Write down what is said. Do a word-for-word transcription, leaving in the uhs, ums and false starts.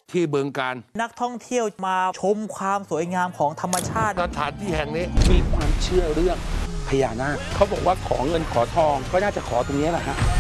ที่บึงกาฬนักท่องเที่ยวมาชมความสวยงามของธรรมชาติสถานที่แห่งนี้มีความเชื่อเรื่องพญานาคเขาบอกว่าขอเงินขอทองก็น่าจะขอตรงนี้แหละฮะ